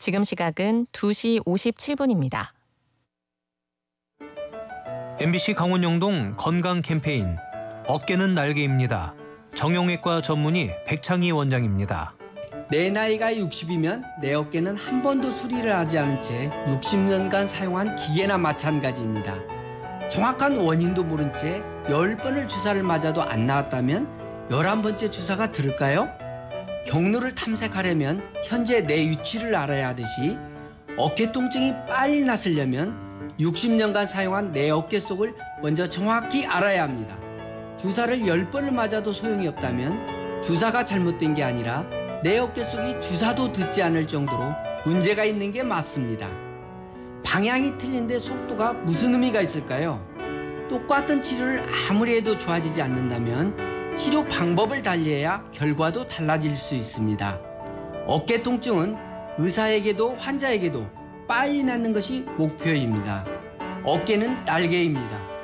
지금 시각은 2시 57분입니다. MBC 강원영동 건강 캠페인 어깨는 날개입니다. 정형외과 전문의 백창희 원장입니다. 내 나이가 60이면 내 어깨는 한 번도 수리를 하지 않은 채 60년간 사용한 기계나 마찬가지입니다. 정확한 원인도 모른 채 10번을 주사를 맞아도 안 나았다면 11번째 주사가 들을까요? 경로를 탐색하려면 현재 내 위치를 알아야 하듯이 어깨 통증이 빨리 낫으려면 60년간 사용한 내 어깨 속을 먼저 정확히 알아야 합니다. 주사를 10번을 맞아도 소용이 없다면 주사가 잘못된 게 아니라 내 어깨 속이 주사도 듣지 않을 정도로 문제가 있는 게 맞습니다. 방향이 틀린데 속도가 무슨 의미가 있을까요? 똑같은 치료를 아무리 해도 좋아지지 않는다면 치료 방법을 달리해야 결과도 달라질 수 있습니다. 어깨 통증은 의사에게도 환자에게도 빨리 낫는 것이 목표입니다. 어깨는 날개입니다.